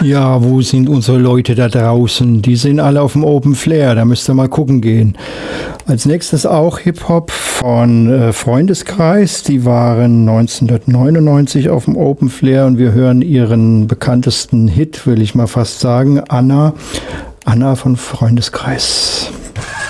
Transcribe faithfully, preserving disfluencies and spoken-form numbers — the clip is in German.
Ja, wo sind unsere Leute da draußen? Die sind alle auf dem Open Flair, da müsst ihr mal gucken gehen. Als nächstes auch Hip-Hop von äh, Freundeskreis. Die waren neunzehnhundertneunundneunzig auf dem Open Flair und wir hören ihren bekanntesten Hit, will ich mal fast sagen, Anna. Anna von Freundeskreis.